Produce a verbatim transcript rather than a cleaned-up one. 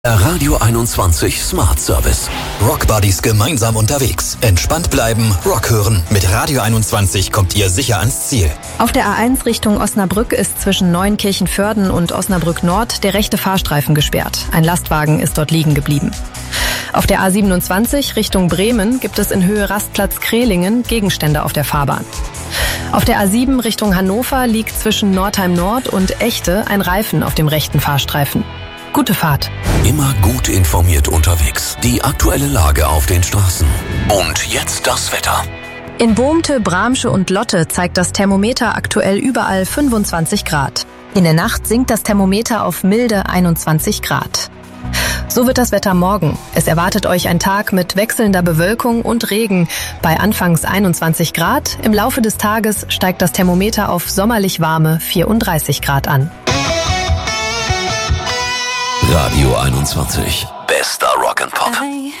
Radio einundzwanzig Smart Service. Rockbuddies gemeinsam unterwegs. Entspannt bleiben, Rock hören. Mit Radio einundzwanzig kommt ihr sicher ans Ziel. Auf der A eins Richtung Osnabrück ist zwischen Neuenkirchen-Vörden und Osnabrück Nord der rechte Fahrstreifen gesperrt. Ein Lastwagen ist dort liegen geblieben. Auf der A siebenundzwanzig Richtung Bremen gibt es in Höhe Rastplatz Krehlingen Gegenstände auf der Fahrbahn. Auf der A sieben Richtung Hannover liegt zwischen Nordheim Nord und Echte ein Reifen auf dem rechten Fahrstreifen. Gute Fahrt. Immer gut informiert unterwegs. Die aktuelle Lage auf den Straßen. Und jetzt das Wetter. In Bohmte, Bramsche und Lotte zeigt das Thermometer aktuell überall fünfundzwanzig Grad. In der Nacht sinkt das Thermometer auf milde einundzwanzig Grad. So wird das Wetter morgen. Es erwartet euch ein Tag mit wechselnder Bewölkung und Regen. Bei anfangs einundzwanzig Grad, im Laufe des Tages steigt das Thermometer auf sommerlich warme vierunddreißig Grad an. Radio einundzwanzig. Bester Rock and Pop.